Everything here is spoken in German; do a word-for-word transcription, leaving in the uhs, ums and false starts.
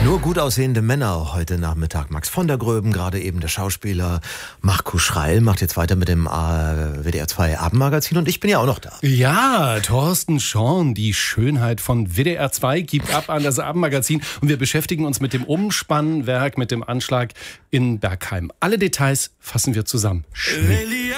Nur gut aussehende Männer heute Nachmittag. Max von der Gröben, gerade eben der Schauspieler. Markus Schreil macht jetzt weiter mit dem äh, W D R zwei Abendmagazin und ich bin ja auch noch da. Ja, Thorsten Schorn, die Schönheit von W D R zwei, gibt ab an das Abendmagazin und wir beschäftigen uns mit dem Umspannwerk, mit dem Anschlag in Bergheim. Alle Details fassen wir zusammen. Schön.